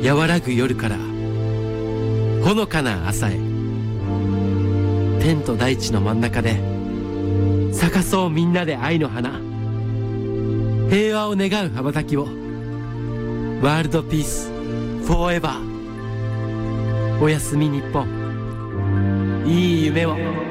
和らぐ夜からほのかな朝へ、天と大地の真ん中で咲かそうみんなで愛の花、平和を願う羽ばたきを、ワールドピースフォーエバー。おやすみ日本、いい夢を。